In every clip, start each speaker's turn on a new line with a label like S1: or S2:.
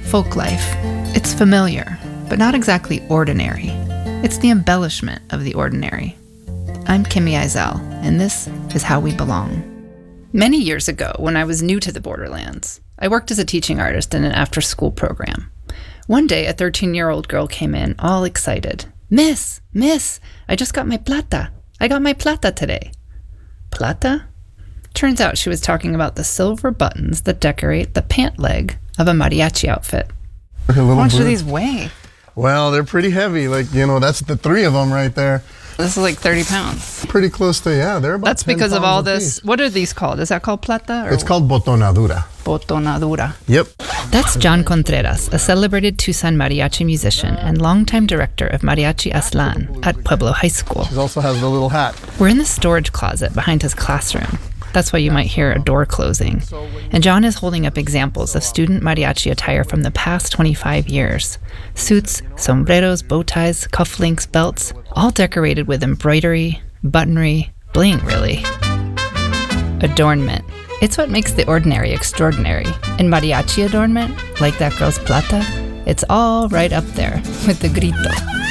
S1: folk life. It's familiar, but not exactly ordinary. It's the embellishment of the ordinary. I'm Kimmy Eisel, and this is How We Belong. Many years ago, when I was new to the Borderlands, I worked as a teaching artist in an after-school program. One day, a 13-year-old girl came in, all excited. Miss, I just got my plata. I got my plata today. Plata? Turns out she was talking about the silver buttons that decorate the pant leg of a mariachi outfit.
S2: How much do these weigh?
S3: Well, they're pretty heavy. That's the three of them right there.
S1: This is like 30 pounds.
S3: Pretty close to, they're about
S1: That's
S3: 10
S1: because of
S3: pounds
S1: all
S3: a
S1: this.
S3: piece.
S1: What are these called? Is that called plata? Or
S3: It's called botonadura.
S1: Botonadura.
S3: Yep.
S1: That's John Contreras, a celebrated Tucson mariachi musician and longtime director of Mariachi Aslan at Pueblo High School.
S3: She also has the little hat.
S1: We're in the storage closet behind his classroom. That's why you might hear a door closing. And John is holding up examples of student mariachi attire from the past 25 years. Suits, sombreros, bow ties, cufflinks, belts, all decorated with embroidery, buttonry, bling, really. Adornment. It's what makes the ordinary extraordinary. And mariachi adornment, like that girl's plata, it's all right up there with the grito.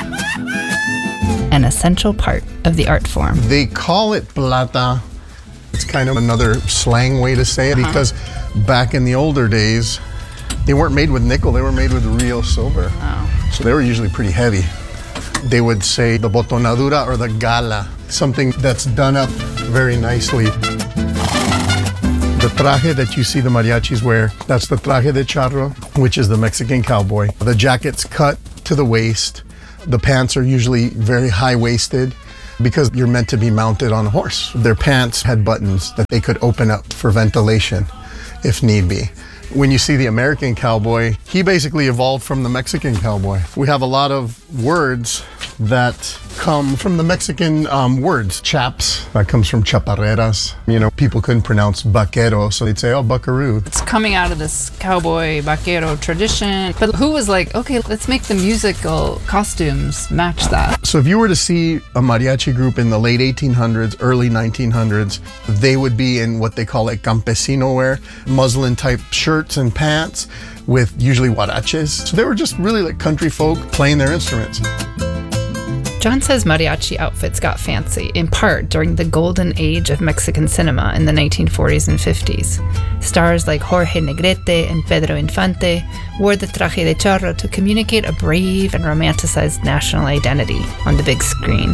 S1: An essential part of the art form.
S3: They call it plata. It's kind of another slang way to say it because back in the older days, they weren't made with nickel, they were made with real silver.
S1: Oh.
S3: So they were usually pretty heavy. They would say the botonadura or the gala, something that's done up very nicely. The traje that you see the mariachis wear, that's the traje de charro, which is the Mexican cowboy. The jacket's cut to the waist. The pants are usually very high-waisted because you're meant to be mounted on a horse. Their pants had buttons that they could open up for ventilation if need be. When you see the American cowboy, he basically evolved from the Mexican cowboy. We have a lot of words that come from the Mexican words. Chaps, that comes from chaparreras. People couldn't pronounce vaquero, so they'd say, oh, buckaroo.
S1: It's coming out of this cowboy vaquero tradition. But who was like, okay, let's make the musical costumes match that?
S3: So if you were to see a mariachi group in the late 1800s, early 1900s, they would be in what they call like campesino wear, muslin type shirts and pants with usually huaraches. So they were just really like country folk playing their instruments.
S1: John says mariachi outfits got fancy, in part during the golden age of Mexican cinema in the 1940s and 50s. Stars like Jorge Negrete and Pedro Infante wore the traje de charro to communicate a brave and romanticized national identity on the big screen.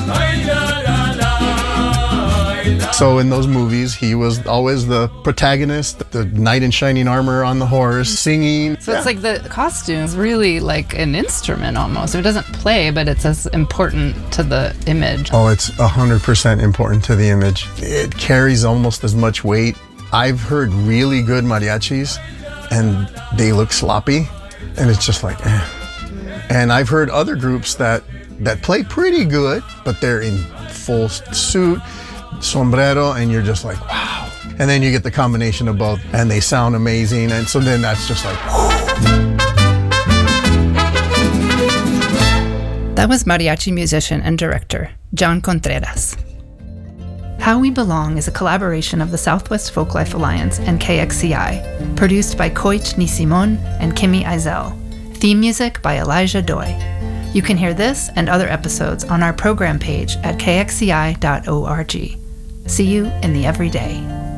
S3: So in those movies, he was always the protagonist, the knight in shining armor on the horse, singing.
S1: So it's like the costume is really like an instrument almost. It doesn't play, but it's as important to the image.
S3: Oh, it's 100% important to the image. It carries almost as much weight. I've heard really good mariachis, and they look sloppy, and it's just like, eh. And I've heard other groups that play pretty good, but they're in full suit, sombrero, and you're just like, wow. And then you get the combination of both, and they sound amazing, and so then that's just like, whew.
S1: That was mariachi musician and director John Contreras. How We Belong is a collaboration of the Southwest Folklife Alliance and KXCI, produced by Koich Nisimon and Kimmy Eisel. Theme music by Elijah Doi. You can hear this and other episodes on our program page at kxci.org. See you in the everyday.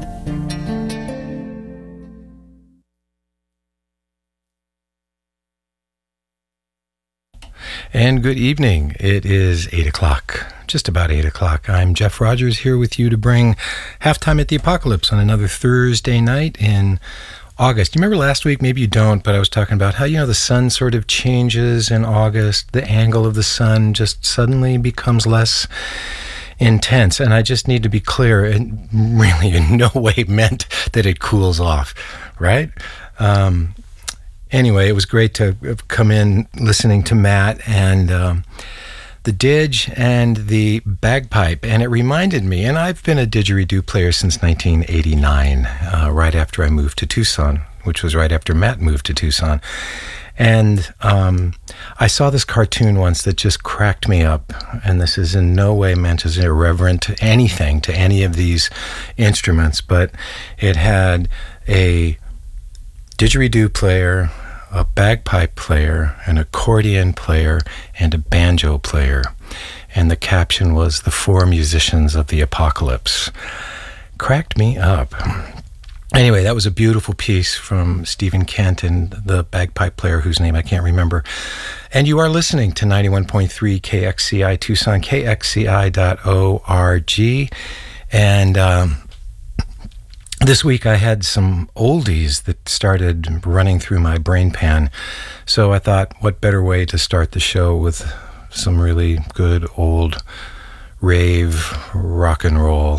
S2: And good evening. It is 8 o'clock, just about 8 o'clock. I'm Jeff Rogers here with you to bring Halftime at the Apocalypse on another Thursday night in August. You remember last week? Maybe you don't, but I was talking about how, the sun sort of changes in August. The angle of the sun just suddenly becomes less intense. And I just need to be clear, it really in no way meant that it cools off, right? Anyway, it was great to come in listening to Matt and the didge and the bagpipe. And it reminded me, and I've been a didgeridoo player since 1989, right after I moved to Tucson, which was right after Matt moved to Tucson. And I saw this cartoon once that just cracked me up. And this is in no way meant as irreverent to anything, to any of these instruments, but it had a didgeridoo player, a bagpipe player, an accordion player, and a banjo player. And the caption was "The Four Musicians of the Apocalypse." Cracked me up. Anyway, that was a beautiful piece from Stephen Kent and the bagpipe player whose name I can't remember. And you are listening to 91.3 KXCI Tucson, KXCI.org. And this week I had some oldies that started running through my brain pan. So I thought, what better way to start the show with some really good old rave rock and roll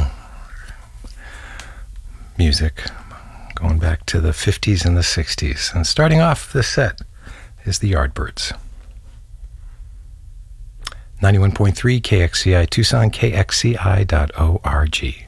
S2: music going back to the 50s and the 60s. And starting off this set is the Yardbirds. 91.3 KXCI Tucson, KXCI.org.